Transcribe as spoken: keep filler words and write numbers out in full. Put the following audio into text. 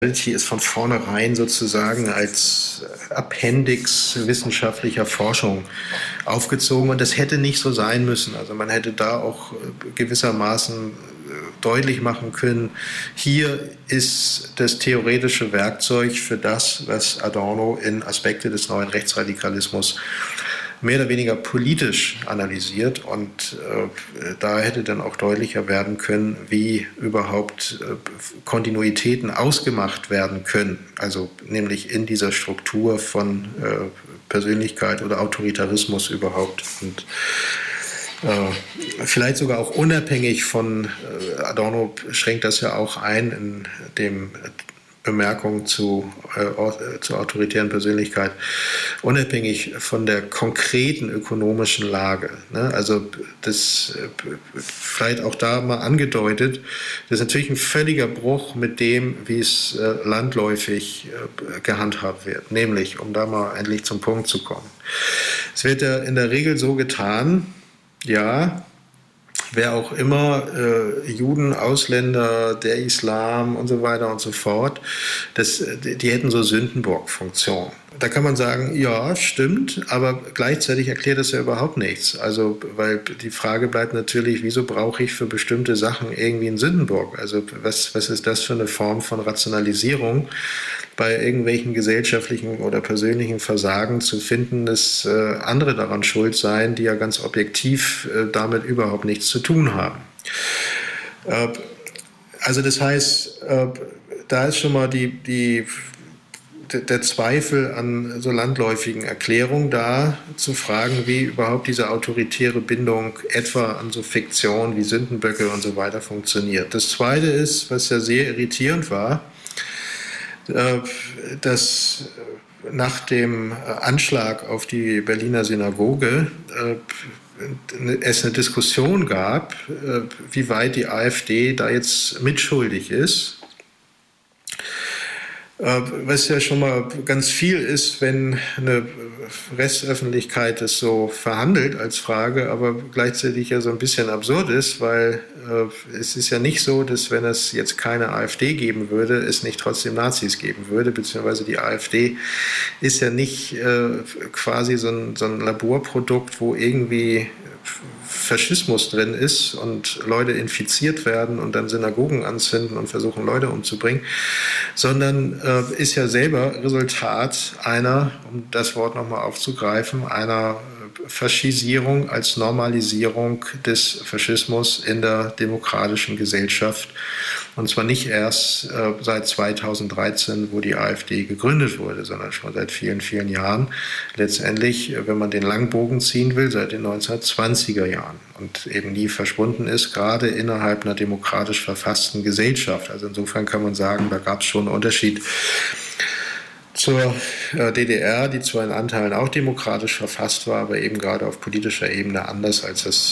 ist von vornherein sozusagen als Appendix wissenschaftlicher Forschung aufgezogen und das hätte nicht so sein müssen. Also man hätte da auch gewissermaßen deutlich machen können, hier ist das theoretische Werkzeug für das, was Adorno in Aspekte des neuen Rechtsradikalismus mehr oder weniger politisch analysiert und äh, da hätte dann auch deutlicher werden können, wie überhaupt äh, Kontinuitäten ausgemacht werden können, also nämlich in dieser Struktur von äh, Persönlichkeit oder Autoritarismus überhaupt und äh, vielleicht sogar auch unabhängig von, äh, Adorno schränkt das ja auch ein in dem Bemerkung zu, äh, zur autoritären Persönlichkeit, unabhängig von der konkreten ökonomischen Lage. Ne? Also das äh, vielleicht auch da mal angedeutet, das ist natürlich ein völliger Bruch mit dem, wie es äh, landläufig äh, gehandhabt wird. Nämlich, um da mal endlich zum Punkt zu kommen. Es wird ja in der Regel so getan, ja, wer auch immer, äh, Juden, Ausländer, der Islam und so weiter und so fort, das, die hätten so Sündenbock-Funktion. Da kann man sagen, ja, stimmt, aber gleichzeitig erklärt das ja überhaupt nichts. Also, weil die Frage bleibt natürlich, wieso brauche ich für bestimmte Sachen irgendwie einen Sündenbock? Also, was, was ist das für eine Form von Rationalisierung, bei irgendwelchen gesellschaftlichen oder persönlichen Versagen zu finden, dass äh, andere daran schuld seien, die ja ganz objektiv äh, damit überhaupt nichts zu tun haben. Äh, also das heißt, äh, da ist schon mal die, die, der Zweifel an so landläufigen Erklärungen da, zu fragen, wie überhaupt diese autoritäre Bindung etwa an so Fiktionen wie Sündenböcke und so weiter funktioniert. Das Zweite ist, was ja sehr irritierend war, dass nach dem Anschlag auf die Berliner Synagoge es eine Diskussion gab, wie weit die AfD da jetzt mitschuldig ist. Was ja schon mal ganz viel ist, wenn eine Restöffentlichkeit das so verhandelt als Frage, aber gleichzeitig ja so ein bisschen absurd ist, weil äh, es ist ja nicht so, dass wenn es jetzt keine AfD geben würde, es nicht trotzdem Nazis geben würde, beziehungsweise die AfD ist ja nicht äh, quasi so ein, so ein Laborprodukt, wo irgendwie Faschismus drin ist und Leute infiziert werden und dann Synagogen anzünden und versuchen, Leute umzubringen, sondern äh, ist ja selber Resultat einer, um das Wort nochmal aufzugreifen, einer Faschisierung als Normalisierung des Faschismus in der demokratischen Gesellschaft. Und zwar nicht erst äh, seit zweitausenddreizehn, wo die AfD gegründet wurde, sondern schon seit vielen, vielen Jahren. Letztendlich, wenn man den Langbogen ziehen will, seit den neunzehnhundertzwanziger Jahren und eben nie verschwunden ist, gerade innerhalb einer demokratisch verfassten Gesellschaft. Also insofern kann man sagen, da gab es schon einen Unterschied zur D D R, die zwar in Anteilen auch demokratisch verfasst war, aber eben gerade auf politischer Ebene anders, als das